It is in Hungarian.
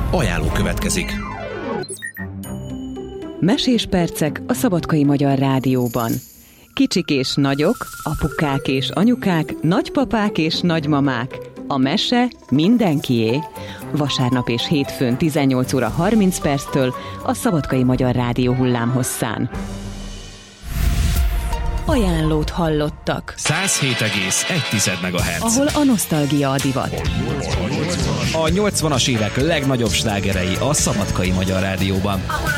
Ajánló következik. Mesés percek a Szabadkai Magyar Rádióban. Kicsik és nagyok, apukák és anyukák, nagypapák és nagymamák. A mese mindenkié. Vasárnap és hétfőn 18 óra 30 perctől a Szabadkai Magyar Rádió hullámhosszán. Ajánlót hallottak. 107,1 MHz. Ahol a nosztalgia a divat. A 80-as évek legnagyobb slágerei a Szabadkai Magyar Rádióban.